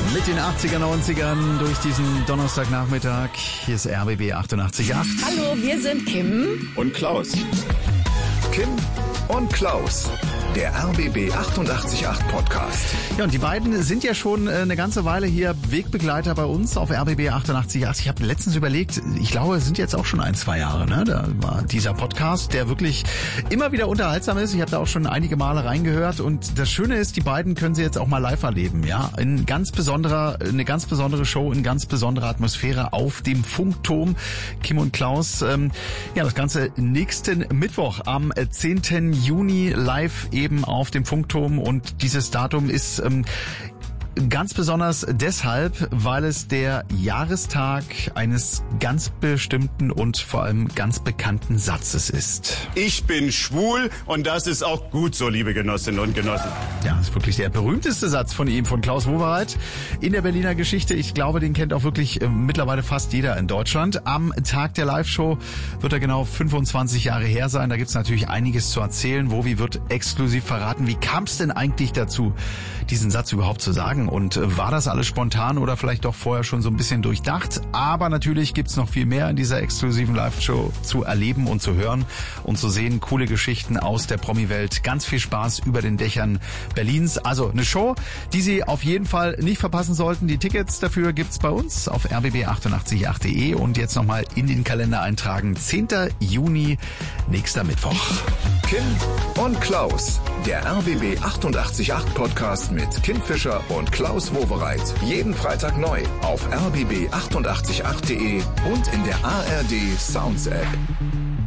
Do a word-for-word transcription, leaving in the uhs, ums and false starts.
Mit den achtziger, neunzigern durch diesen Donnerstagnachmittag. Hier ist R B B achtundachtzig Komma acht. Hallo, wir sind Kim und Klaus. Kim und Klaus, der R B B achtundachtzig Komma acht Podcast. Ja, und die beiden sind ja schon eine ganze Weile hier Wegbegleiter bei uns auf R B B achtundachtzig Komma acht. Ich habe letztens überlegt, ich glaube, es sind jetzt auch schon ein, zwei Jahre, ne? Da war dieser Podcast, der wirklich immer wieder unterhaltsam ist. Ich habe da auch schon einige Male reingehört und das Schöne ist, die beiden können sie jetzt auch mal live erleben, ja? In ganz besonderer, eine ganz besondere Show, in ganz besonderer Atmosphäre auf dem Funkturm. Kim und Klaus, ähm, ja, das Ganze nächsten Mittwoch am zehnten Juni live eben auf dem Funkturm und dieses Datum ist ähm, ganz besonders deshalb, weil es der Jahrestag eines ganz bestimmten und vor allem ganz bekannten Satzes ist. Ich bin schwul und das ist auch gut so, liebe Genossinnen und Genossen. Ja, das ist wirklich der berühmteste Satz von ihm, von Klaus Wowereit in der Berliner Geschichte. Ich glaube, den kennt auch wirklich äh, mittlerweile fast jeder in Deutschland. Am Tag der Live-Show wird er genau fünfundzwanzig Jahre her sein. Da gibt's natürlich einiges zu erzählen. Wowi wird exklusiv verraten. Wie kam es denn eigentlich dazu, diesen Satz überhaupt zu sagen? Und war das alles spontan oder vielleicht doch vorher schon so ein bisschen durchdacht? Aber natürlich gibt's noch viel mehr in dieser exklusiven Live-Show zu erleben und zu hören und zu sehen. Coole Geschichten aus der Promi-Welt. Ganz viel Spaß über den Dächern Berlins. Also eine Show, die Sie auf jeden Fall nicht verpassen sollten. Die Tickets dafür gibt's bei uns auf r b b achtundachtzig Komma acht punkt de und jetzt nochmal in den Kalender eintragen. zehnten Juni, nächster Mittwoch. Kim und Klaus, der R B B achtundachtzig Komma acht Podcast mit Kim Fischer und Klaus Wowereit. Jeden Freitag neu auf r b b achtundachtzig Komma acht punkt de und in der A R D Sounds App.